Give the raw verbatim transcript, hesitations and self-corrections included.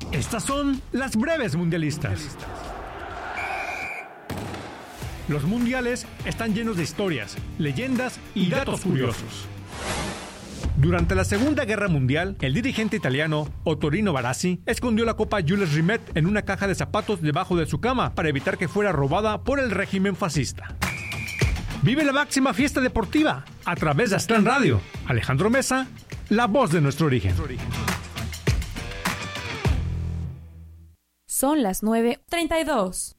Estas son las breves mundialistas. Los mundiales están llenos de historias, leyendas y datos curiosos. Durante la Segunda Guerra Mundial, el dirigente italiano Ottorino Barassi escondió la Copa Jules Rimet en una caja de zapatos debajo de su cama para evitar que fuera robada por el régimen fascista. Vive la máxima fiesta deportiva a través de Aztlán Radio. Alejandro Mesa, la voz de nuestro origen. Son las nueve treinta y dos.